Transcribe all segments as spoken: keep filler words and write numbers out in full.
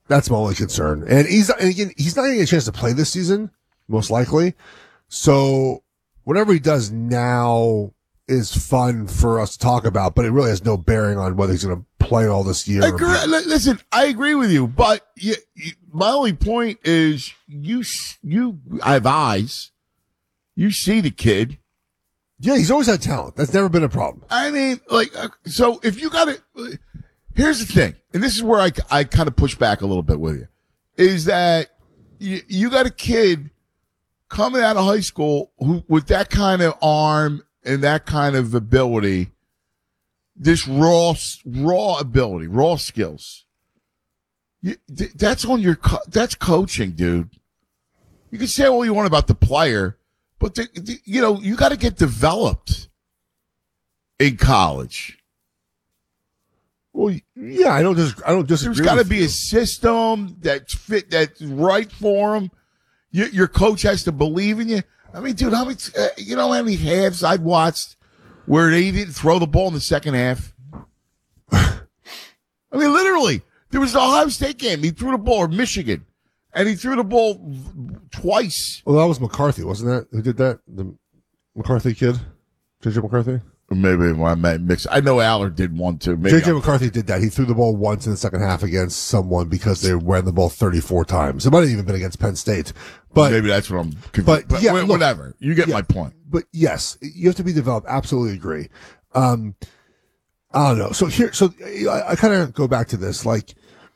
That's my only concern. And he's, and again, he's not going to get a chance to play this season, most likely. So whatever he does now is fun for us to talk about, but it really has no bearing on whether he's going to play all this year. I agree. Listen, I agree with you, but you, you, my only point is you, you, I have eyes. You see the kid. Yeah, he's always had talent. That's never been a problem. I mean, like, uh, so if you got to, here's the thing, and this is where I, I kind of push back a little bit with you, is that you, you got a kid coming out of high school who, with that kind of arm and that kind of ability, this raw, raw ability, raw skills. You, th- that's on your, co- that's coaching, dude. You can say all you want about the player, but the, the, you know, you got to get developed in college. Well, yeah, I don't just, I don't disagree. There's got to be you. a system that's fit, that's right for him. You, your coach has to believe in you. I mean, dude, how many, uh, you know how many halves I'd watched where they didn't throw the ball in the second half? I mean, literally, there was the Ohio State game. He threw the ball, or Michigan, and he threw the ball twice. Well, that was McCarthy, wasn't that? Who did that? The McCarthy kid? J J McCarthy? Maybe I might mix. I know Allard did one too. J J McCarthy did that. He threw the ball once in the second half against someone because they ran the ball thirty-four times. It might have even been against Penn State. But maybe that's what I'm confused. But, but yeah, whatever. Look, you get yeah, my point. But yes, you have to be developed. Absolutely agree. Um, I don't know. So here, so I, I kind of go back to this. Like,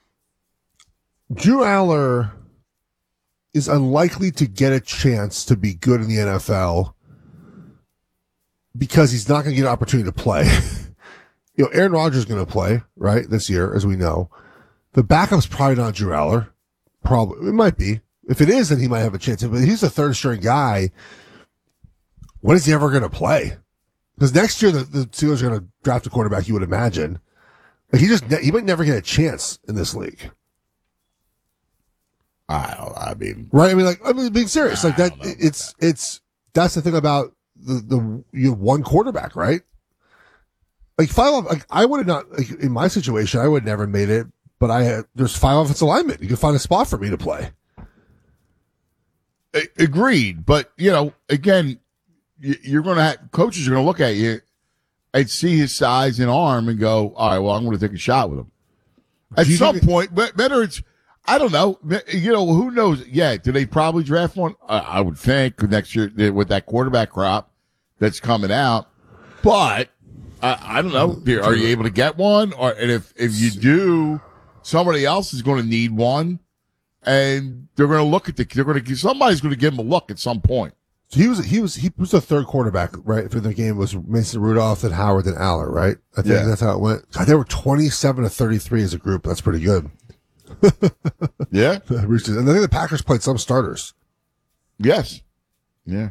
Drew Aller is unlikely to get a chance to be good in the N F L because he's not going to get an opportunity to play. You know, Aaron Rodgers is going to play, right, this year, as we know. The backup's probably not Drew Aller. Probably. It might be. If it is, then he might have a chance. But he's a third string guy. When is he ever going to play? Because next year, the, the Steelers are going to draft a quarterback, you would imagine. Like he just, he might never get a chance in this league. I don't I mean. Right? I mean, like, I mean, being serious. Like that, it's, that. it's, that's the thing about the, the, you have one quarterback, right? Like five, like I would have not, like in my situation, I would have never made it, but I had, there's five offensive linemen. You can find a spot for me to play. A- agreed. But, you know, again, you, you're going to have, coaches are going to look at you and see his size and arm and go, all right, well, I'm going to take a shot with him. At some point, but better it's, I don't know, you know, who knows? Yeah, do they probably draft one? I, I would think next year with that quarterback crop that's coming out. But, I, I don't know. Are you able to get one? Or and if if you do, somebody else is going to need one, and they're going to look at the. They're going to somebody's going to give him a look at some point. So he was he was he was the third quarterback, right? For the game was Mason Rudolph, then Howard, then Aller, right? I think Yeah. that's how it went. God, they were twenty-seven to thirty-three as a group. That's pretty good. Yeah. And I think the Packers played some starters. Yes. Yeah.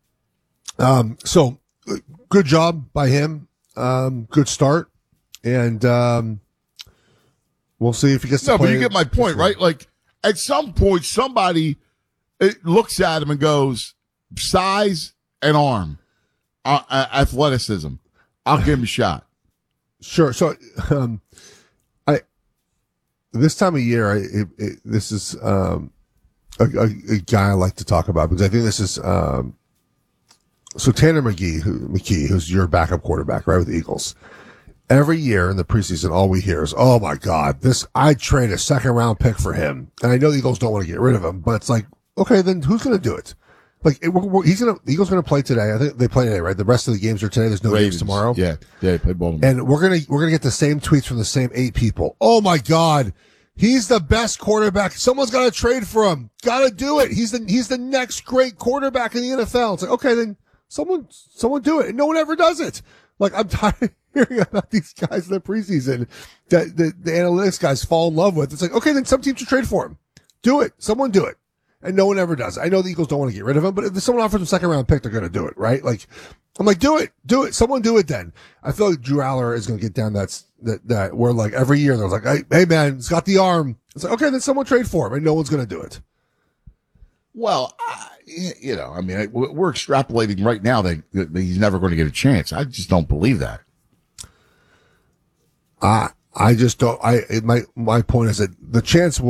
Um. So good job by him. Um, good start, and um, we'll see if he gets to No, play. but you get my point, right? Like, at some point, somebody it looks at him and goes, size and arm, uh, uh, athleticism. I'll give him a shot. Sure. So, um, I this time of year, I, it, it, this is um a, a, a guy I like to talk about because I think this is um. So Tanner McGee, who, McKee, who's your backup quarterback, right, with the Eagles. Every year in the preseason, all we hear is, oh my God, this, I trade a second round pick for him. And I know the Eagles don't want to get rid of him, but it's like, okay, then who's going to do it? Like, it, we're, we're, he's going to, the Eagles going to play today. I think they play today, right? The rest of the games are today. There's no Ravens games tomorrow. Yeah. Yeah. They play Baltimore. And we're going to, we're going to get the same tweets from the same eight people. Oh my God. He's the best quarterback. Someone's got to trade for him. Got to do it. He's the, he's the next great quarterback in the N F L. It's like, okay, then, Someone, someone do it. And no one ever does it. Like, I'm tired of hearing about these guys in the preseason that the, the analytics guys fall in love with. It's like, okay, then some teams should trade for him. Do it. Someone do it. And no one ever does. I know the Eagles don't want to get rid of him, but if someone offers him a second round pick, they're going to do it, right? Like, I'm like, do it. Do it. Someone do it then. I feel like Drew Aller is going to get down that, that, that, where like every year they're like, hey, hey man, he's got the arm. It's like, okay, then someone trade for him and no one's going to do it. Well, I, you know, I mean, I, we're extrapolating right now that, that he's never going to get a chance. I just don't believe that. I, I just don't, I, it, my, my point is that the chance will